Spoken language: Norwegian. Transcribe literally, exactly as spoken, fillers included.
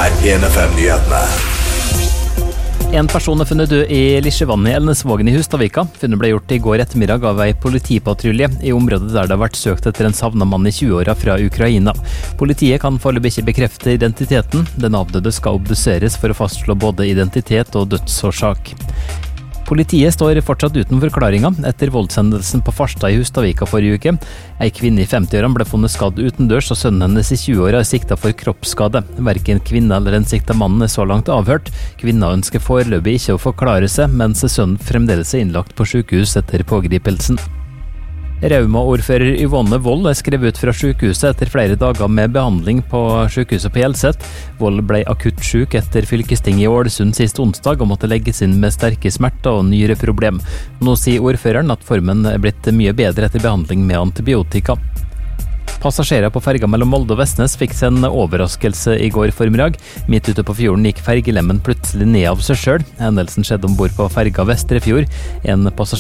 er en F M-nyhetene. En person er funnet død i Lisjevannet i Elnesvågen i Hustadvika. Funnet ble gjort i går ettermiddag av ei politipatrulje i området der det har vært søkt etter en savnet mann i tjueåra fra Ukraina. Politiet kan foreløpig ikke bekrefte identiteten. Den avdøde skal obduseres for å fastslå både identitet og dødsårsak. Politiet står fortsatt uten forklaringer etter voldshendelsen på Farstad i Hustadvika forrige uke. Ei kvinne i femtiårene ble funnet skadd utendørs, og sønnen hennes i tjueåra er sikta for kroppsskade. Verken kvinne eller den sikta mannen er så langt avhørt. Kvinna ønsker foreløpig ikke å forklare seg, mens sønnen fremdeles er innlagt på sykehus etter pågripelsen. Rauma-ordfører Yvonne Wold er skrevet ut fra sykehuset etter flere dager med behandling på sykehuset på Hjelset. Wold ble akutt syk etter fylkestinget i Ålesund sist onsdag og måtte legges inn med sterke smerter og nyreproblem. Nå sier ordføreren at formen er blitt mye bedre etter behandling med antibiotika. Passasjerer på ferga mellom Molde og Vestnes fikk seg en overraskelse i går formiddag. Midt ute på fjorden gikk fergelemmen plutselig ned av seg selv. Hendelsen skjedde ombord på ferga Vestrefjord. En passasjer